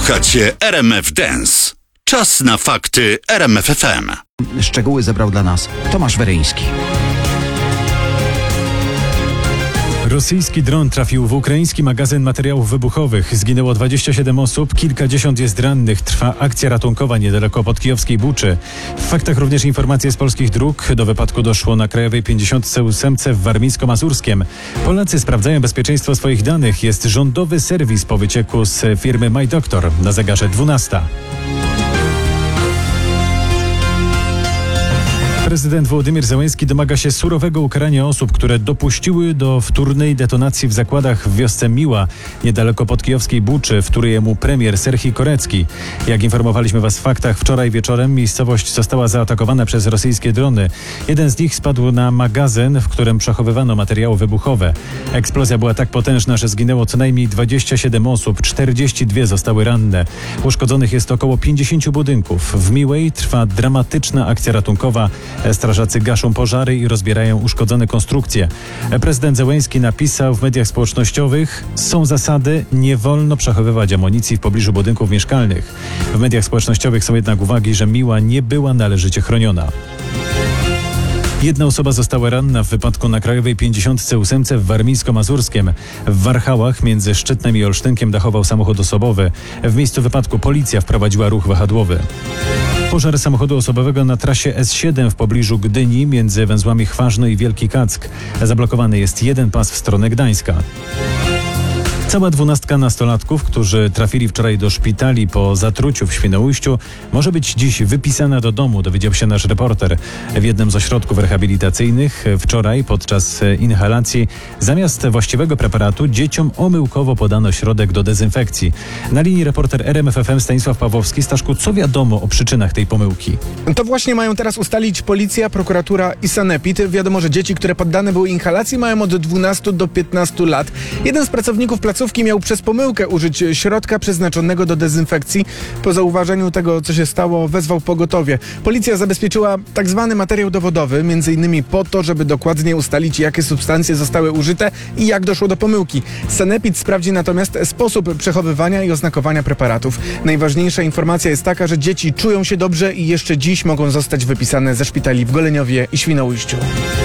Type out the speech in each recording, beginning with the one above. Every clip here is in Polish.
Słuchacie RMF Dance. Czas na fakty RMF FM. Szczegóły zebrał dla nas Tomasz Weryński. Rosyjski dron trafił w ukraiński magazyn materiałów wybuchowych. Zginęło 27 osób, kilkadziesiąt jest rannych. Trwa akcja ratunkowa niedaleko podkijowskiej Buczy. W faktach również informacje z polskich dróg. Do wypadku doszło na Krajowej 58 w Warmińsko-Mazurskiem. Polacy sprawdzają bezpieczeństwo swoich danych. Jest rządowy serwis po wycieku z firmy MyDoctor. Na zegarze 12. Prezydent Wołodymyr Zełenski domaga się surowego ukarania osób, które dopuściły do wtórnej detonacji w zakładach w wiosce Miła, niedaleko podkijowskiej Buczy, wtóruje mu premier Serhii Korecki. Jak informowaliśmy Was w faktach, wczoraj wieczorem miejscowość została zaatakowana przez rosyjskie drony. Jeden z nich spadł na magazyn, w którym przechowywano materiały wybuchowe. Eksplozja była tak potężna, że zginęło co najmniej 27 osób, 42 zostały ranne. Uszkodzonych jest około 50 budynków. W Miłej trwa dramatyczna akcja ratunkowa. Strażacy gaszą pożary i rozbierają uszkodzone konstrukcje. Prezydent Zełenski napisał w mediach społecznościowych: są zasady, nie wolno przechowywać amunicji w pobliżu budynków mieszkalnych. W mediach społecznościowych są jednak uwagi, że Miła nie była należycie chroniona. Jedna osoba została ranna w wypadku na Krajowej 58 w Warmińsko-Mazurskiem. W Warchałach między Szczytnem i Olsztynkiem dachował samochód osobowy. W miejscu wypadku policja wprowadziła ruch wahadłowy. Pożar samochodu osobowego na trasie S7 w pobliżu Gdyni między węzłami Chważno i Wielki Kack. Zablokowany jest jeden pas w stronę Gdańska. Cała 12 nastolatków, którzy trafili wczoraj do szpitali po zatruciu w Świnoujściu, może być dziś wypisana do domu, dowiedział się nasz reporter. W jednym z ośrodków rehabilitacyjnych wczoraj podczas inhalacji zamiast właściwego preparatu dzieciom omyłkowo podano środek do dezynfekcji. Na linii reporter RMF FM Stanisław Pawłowski. Staszku, co wiadomo o przyczynach tej pomyłki? To właśnie mają teraz ustalić policja, prokuratura i sanepid. Wiadomo, że dzieci, które poddane były inhalacji, mają od 12 do 15 lat. Jeden z pracowników placówki miał przez pomyłkę użyć środka przeznaczonego do dezynfekcji. Po zauważeniu tego, co się stało, wezwał pogotowie. Policja zabezpieczyła tak zwany materiał dowodowy, m.in. po to, żeby dokładnie ustalić, jakie substancje zostały użyte i jak doszło do pomyłki. Sanepid sprawdzi natomiast sposób przechowywania i oznakowania preparatów. Najważniejsza informacja jest taka, że dzieci czują się dobrze i jeszcze dziś mogą zostać wypisane ze szpitali w Goleniowie i Świnoujściu.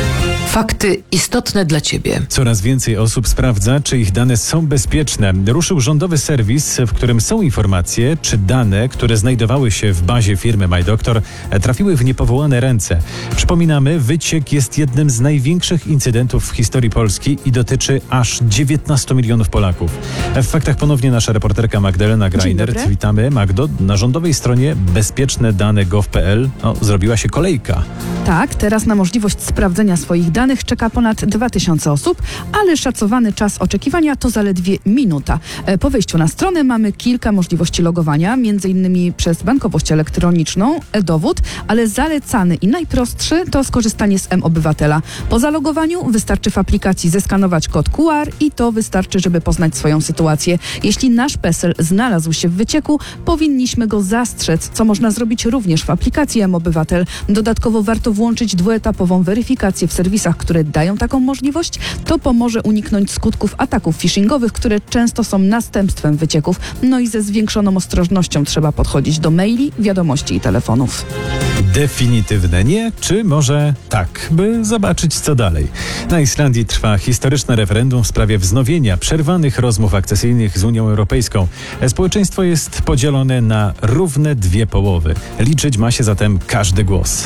Fakty istotne dla Ciebie. Coraz więcej osób sprawdza, czy ich dane są bezpieczne. Ruszył rządowy serwis, w którym są informacje, czy dane, które znajdowały się w bazie firmy MyDoctor, trafiły w niepowołane ręce. Przypominamy, wyciek jest jednym z największych incydentów w historii Polski i dotyczy aż 19 milionów Polaków. W faktach ponownie nasza reporterka Magdalena Greinert. Witamy. Magdo, na rządowej stronie bezpieczne-dane.gov.pl zrobiła się kolejka. Tak, teraz na możliwość sprawdzenia swoich danych czeka ponad 2000 osób, ale szacowany czas oczekiwania to zaledwie minuta. Po wejściu na stronę mamy kilka możliwości logowania, m.in. przez bankowość elektroniczną, e-dowód, ale zalecany i najprostszy to skorzystanie z mObywatela. Po zalogowaniu wystarczy w aplikacji zeskanować kod QR i to wystarczy, żeby poznać swoją sytuację. Jeśli nasz PESEL znalazł się w wycieku, powinniśmy go zastrzec, co można zrobić również w aplikacji mObywatel. Dodatkowo warto włączyć dwuetapową weryfikację w serwisach, które dają taką możliwość. To pomoże uniknąć skutków ataków phishingowych, które często są następstwem wycieków. No i ze zwiększoną ostrożnością trzeba podchodzić do maili, wiadomości i telefonów. Definitywne nie, czy może tak, by zobaczyć, co dalej. Na Islandii trwa historyczne referendum w sprawie wznowienia przerwanych rozmów akcesyjnych z Unią Europejską. Społeczeństwo jest podzielone na równe dwie połowy. Liczyć ma się zatem każdy głos.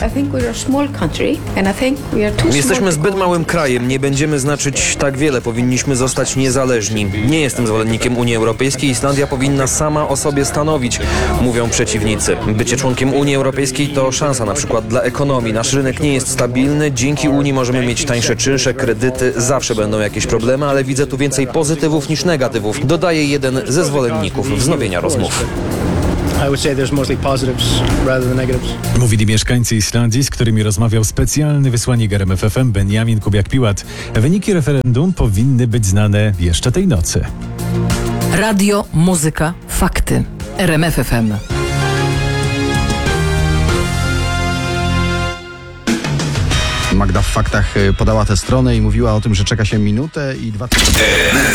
Jesteśmy zbyt małym krajem, nie będziemy znaczyć tak wiele, powinniśmy zostać niezależni. Nie jestem zwolennikiem Unii Europejskiej, Islandia powinna sama o sobie stanowić, mówią przeciwnicy. Bycie członkiem Unii Europejskiej to szansa na przykład dla ekonomii. Nasz rynek nie jest stabilny, dzięki Unii możemy mieć tańsze czynsze, kredyty, zawsze będą jakieś problemy, ale widzę tu więcej pozytywów niż negatywów, dodaje jeden ze zwolenników wznowienia rozmów. Mówili mieszkańcy Islandii, z którymi rozmawiał specjalny wysłannik RMF FM Benjamin Kubiak-Piłat. Wyniki referendum powinny być znane jeszcze tej nocy. Radio, muzyka, fakty. RMF FM. Magda w faktach podała tę stronę i mówiła o tym, że czeka się minutę i 2